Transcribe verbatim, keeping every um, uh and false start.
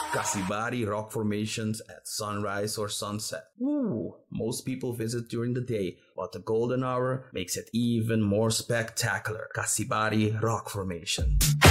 Casibari rock formations at sunrise or sunset. Woo! Most people visit during the day, but the golden hour makes it even more spectacular. Casibari rock formation.